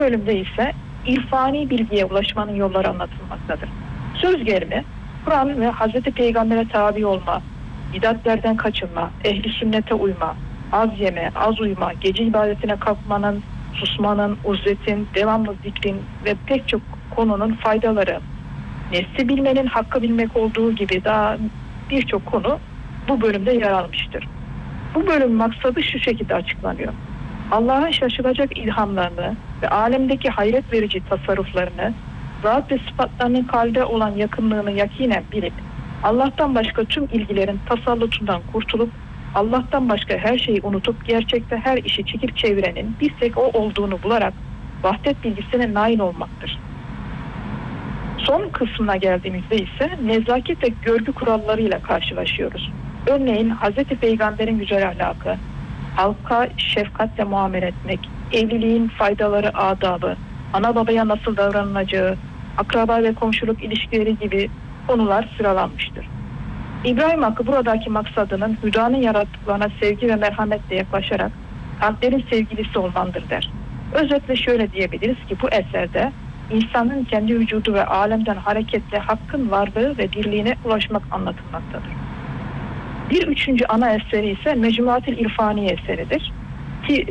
bölümde ise irfani bilgiye ulaşmanın yolları anlatılmaktadır. Söz gelimi Kur'an ve Hazreti Peygamber'e tabi olma, bidatlerden kaçınma, ehli sünnete uyma, az yeme, az uyuma, gece ibadetine kalkmanın, susmanın, uzletin, devamlı zikrin ve pek çok konunun faydaları, nesli bilmenin hakkı bilmek olduğu gibi daha birçok konu bu bölümde yer almıştır. Bu bölüm maksadı şu şekilde açıklanıyor. Allah'ın şaşılacak ilhamlarını ve alemdeki hayret verici tasarruflarını, zat ve sıfatlarının kalbe olan yakınlığını yakinen bilip, Allah'tan başka tüm ilgilerin tasallutundan kurtulup, Allah'tan başka her şeyi unutup gerçekte her işi çekip çevirenin bir tek O olduğunu bularak vahdet bilgisine nail olmaktır. Son kısmına geldiğimizde ise nezaket ve görgü kurallarıyla karşılaşıyoruz. Örneğin Hz. Peygamber'in güzel ahlakı, halka şefkatle muamele etmek, evliliğin faydaları, adabı, ana babaya nasıl davranılacağı, akraba ve komşuluk ilişkileri gibi konular sıralanmıştır. İbrahim Hakkı buradaki maksadının hüdanın yarattıklarına sevgi ve merhametle yaklaşarak kalplerin sevgilisi olmandır der. Özetle şöyle diyebiliriz ki bu eserde insanın kendi vücudu ve alemden hareketle hakkın varlığı ve birliğine ulaşmak anlatılmaktadır. Bir üçüncü ana eseri ise Mecmuatul İrfaniye eseridir. Ki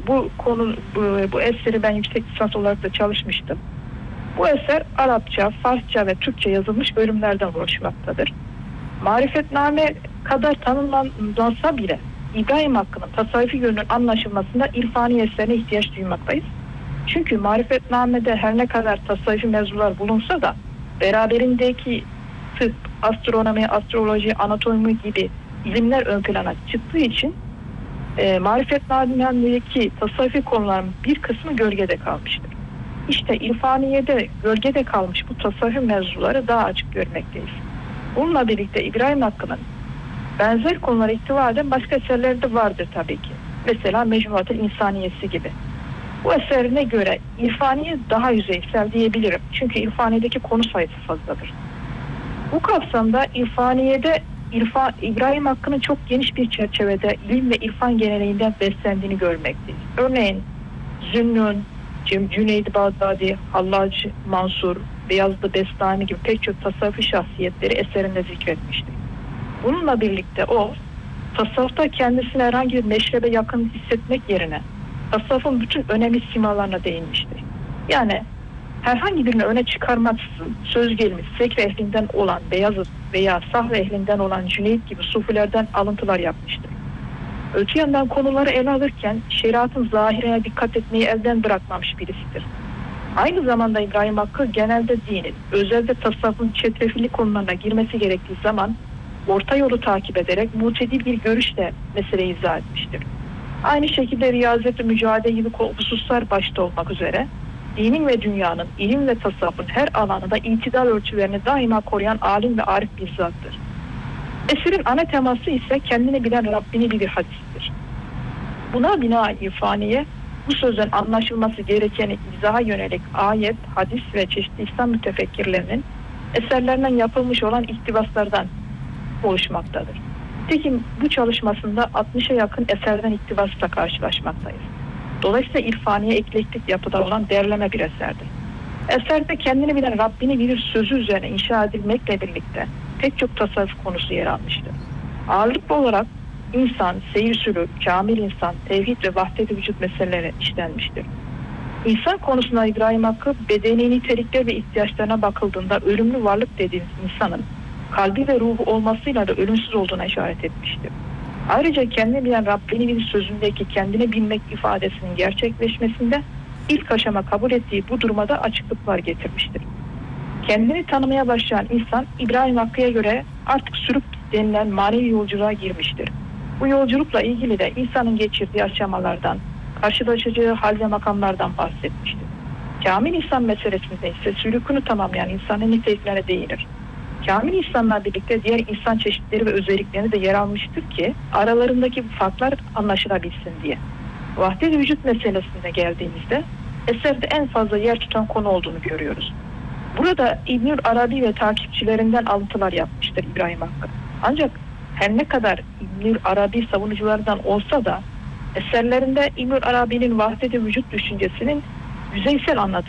bu eseri ben yüksek lisans olarak da çalışmıştım. Bu eser Arapça, Farsça ve Türkçe yazılmış bölümlerden oluşmaktadır. Marifetname kadar tanınmasa bile İbrahim Hakkı'nın tasavvufi yönünün anlaşılmasında irfani eserine ihtiyaç duymaktayız. Çünkü marifetnamede her ne kadar tasavvufi mevzular bulunsa da beraberindeki tıp, astronomi, astroloji, anatomi gibi ilimler ön plana çıktığı için marifetnamedeki tasavvufi konuların bir kısmı gölgede kalmıştır. İşte irfaniyede gölgede kalmış bu tasavvuf mevzuları daha açık görmekteyiz. Bununla birlikte İbrahim Hakkı'nın benzer konulara ihtiva eden başka eserleri de vardır tabii ki. Mesela Mecmuatul İnsaniyesi gibi. Bu eserine göre irfaniye daha yüzeysel diyebilirim. Çünkü irfaniyedeki konu sayısı fazladır. Bu kapsamda irfaniyede İbrahim Hakkı'nın çok geniş bir çerçevede ilim ve irfan geleneğinden beslendiğini görmekteyiz. Örneğin Zünnun, Cüneyd Bağdadi, Hallac Mansur, Beyazıt Bestami gibi pek çok tasavvufi şahsiyetleri eserinde zikretmiştir. Bununla birlikte o, tasavvufta kendisine herhangi bir meşrebe yakın hissetmek yerine tasavvufun bütün önemli simalarına değinmiştir. Yani herhangi birini öne çıkarmaksızın söz gelimi Sekre ehlinden olan Beyazıt veya Sahve ehlinden olan Cüneyd gibi sufilerden alıntılar yapmıştır. Öte yandan konuları ele alırken şeriatın zahirine dikkat etmeyi elden bırakmamış birisidir. Aynı zamanda İbrahim Hakkı genelde dinin, özelde tasavvufun çetrefilli konularına girmesi gerektiği zaman orta yolu takip ederek muhtedil bir görüşle meseleyi izah etmiştir. Aynı şekilde riyazet ve mücadele gibi hususlar başta olmak üzere dinin ve dünyanın, ilim ve tasavvufun her alanında itidal ölçülerini daima koruyan alim ve arif bir zattır. Eserin ana teması ise kendini bilen Rabbini bilir hadistir. Buna binaen irfaniye, bu sözün anlaşılması gerekeni izaha yönelik ayet, hadis ve çeşitli İslam mütefekkirlerinin eserlerinden yapılmış olan iktibaslardan oluşmaktadır. Nitekim bu çalışmasında 60'a yakın eserden iktibasla karşılaşmaktayız. Dolayısıyla irfaniye eklektik yapıda olan derleme bir eserdir. Eserde kendini bilen Rabbini bilir sözü üzerine inşa edilmekle birlikte pek çok tasavvuf konusu yer almıştır. Ağırlıklı olarak insan, seyir sülük, kamil insan, tevhid ve vahdet-i vücut meseleleri işlenmiştir. İnsan konusunda İbrahim Hakkı bedeni nitelikler ve ihtiyaçlarına bakıldığında ölümlü varlık dediğimiz insanın kalbi ve ruhu olmasıyla da ölümsüz olduğuna işaret etmiştir. Ayrıca kendini bilen Rabbini bilir sözündeki kendini bilmek ifadesinin gerçekleşmesinde ilk aşama kabul ettiği bu duruma da açıklıklar getirmiştir. Kendini tanımaya başlayan insan İbrahim Hakkı'ya göre artık sürüp denilen manevi yolculuğa girmiştir. Bu yolculukla ilgili de insanın geçirdiği aşamalardan, karşılaşacağı hal ve makamlardan bahsetmiştir. Kamil insan meselesinde ise sülükünü tamamlayan insanın niteliklerine değinir. Kamil insanla birlikte diğer insan çeşitleri ve özelliklerini de yer almıştır ki aralarındaki farklar anlaşılabilsin diye. Vahdet-i vücut meselesine geldiğimizde eserde en fazla yer tutan konu olduğunu görüyoruz. Burada İbnül Arabi ve takipçilerinden alıntılar yapmıştır İbrahim Hakkı. Ancak her ne kadar İbnül Arabi savunuculardan olsa da eserlerinde İbnül Arabi'nin vahdet-i vücut düşüncesinin yüzeysel anlatım